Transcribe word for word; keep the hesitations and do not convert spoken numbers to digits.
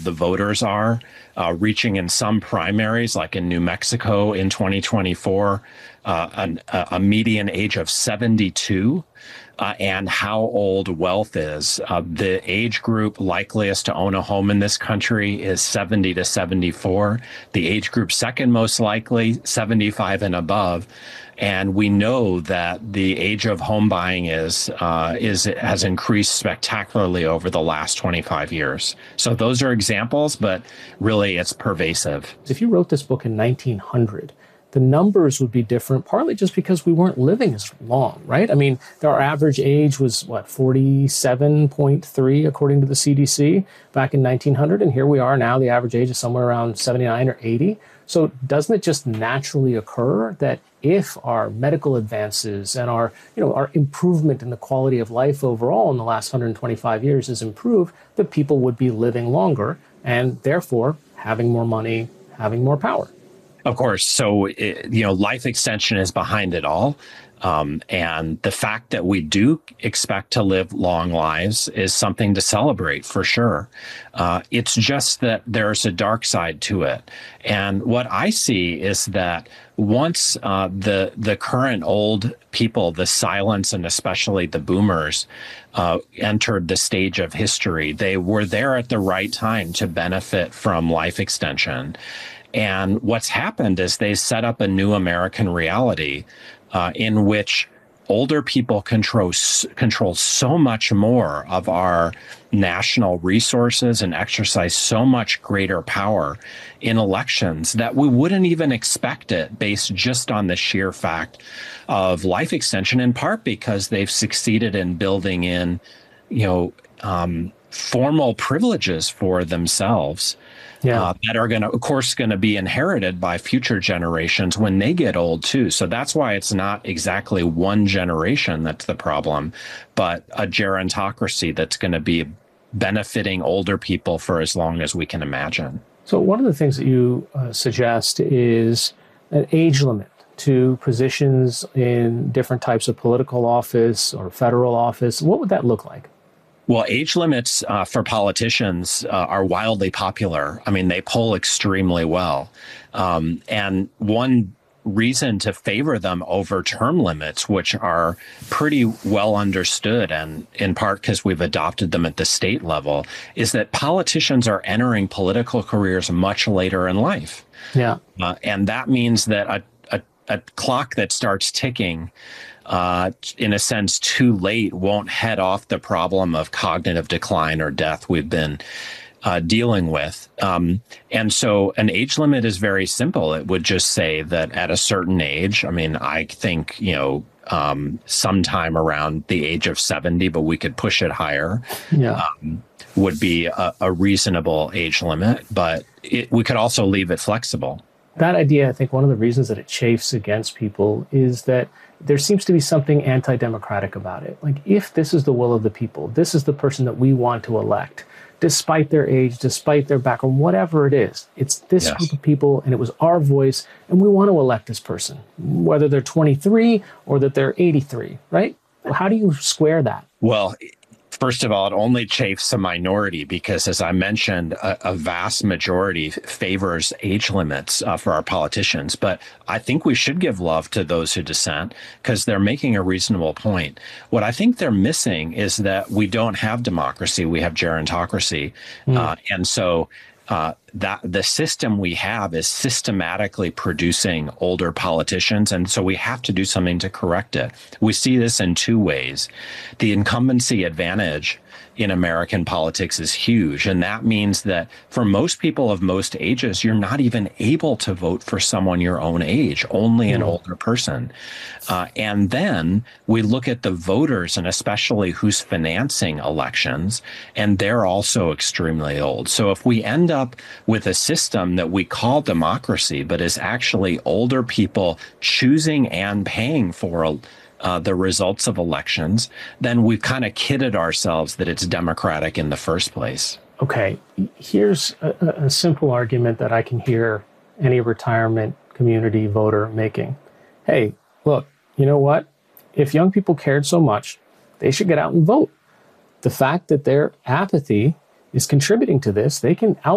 the voters are, uh, reaching in some primaries, like in New Mexico in twenty twenty-four, uh, an, a median age of seventy-two. Uh, and how old wealth is. Uh, the age group likeliest to own a home in this country is seventy to seventy-four. The age group second most likely, seventy-five and above. And we know that the age of home buying is uh, is has increased spectacularly over the last twenty-five years. So those are examples, but really it's pervasive. If you wrote this book in nineteen hundred, the numbers would be different, partly just because we weren't living as long, right? I mean, our average age was, what, forty-seven point three, according to the C D C, back in nineteen hundred. And here we are now, the average age is somewhere around seventy-nine or eighty. So doesn't it just naturally occur that if our medical advances and our, you know, our improvement in the quality of life overall in the last one hundred twenty-five years is improved, that people would be living longer and therefore having more money, having more power? Of course. So, you know, life extension is behind it all. Um, and the fact that we do expect to live long lives is something to celebrate for sure. Uh, it's just that there's a dark side to it. And what I see is that once uh, the the current old people, the silents and especially the boomers, uh, entered the stage of history, they were there at the right time to benefit from life extension. And what's happened is they set up a new American reality uh, in which older people control control so much more of our national resources and exercise so much greater power in elections that we wouldn't even expect it based just on the sheer fact of life extension, in part because they've succeeded in building in, you know, um, formal privileges for themselves. Yeah. Uh, that are going to, of course, going to be inherited by future generations when they get old, too. So that's why it's not exactly one generation that's the problem, but a gerontocracy that's going to be benefiting older people for as long as we can imagine. So one of the things that you uh, suggest is an age limit to positions in different types of political office or federal office. What would that look like? Well, age limits uh, for politicians uh, are wildly popular. I mean, they poll extremely well. Um, and one reason to favor them over term limits, which are pretty well understood, and in part because we've adopted them at the state level, is that politicians are entering political careers much later in life. Yeah. Uh, and that means that a, a, a clock that starts ticking Uh, in a sense, too late won't head off the problem of cognitive decline or death we've been uh, dealing with. Um, and so an age limit is very simple. It would just say that at a certain age, I mean, I think, you know, um, sometime around the age of seventy, but we could push it higher, yeah. um, would be a, a reasonable age limit. But it, we could also leave it flexible. That idea, I think one of the reasons that it chafes against people is that there seems to be something anti-democratic about it. Like, if this is the will of the people, this is the person that we want to elect, despite their age, despite their background, whatever it is, it's this yes. group of people, and it was our voice, and we want to elect this person, whether they're twenty-three or that they're eighty-three, right? How do you square that? Well, first of all, it only chafes a minority because, as I mentioned, a, a vast majority favors age limits uh, for our politicians. But I think we should give love to those who dissent because they're making a reasonable point. What I think they're missing is that we don't have democracy. We have gerontocracy. Mm. Uh, and so uh, that the system we have is systematically producing older politicians. And so we have to do something to correct it. We see this in two ways. The incumbency advantage in American politics is huge. And that means that for most people of most ages, you're not even able to vote for someone your own age, only an mm-hmm. older person. Uh, and then we look at the voters, and especially who's financing elections, and they're also extremely old. So if we end up with a system that we call democracy, but is actually older people choosing and paying for a Uh, the results of elections, then we've kind of kidded ourselves that it's democratic in the first place. Okay, here's a, a simple argument that I can hear any retirement community voter making. Hey, look, you know what? If young people cared so much, they should get out and vote. The fact that their apathy is contributing to this, they can out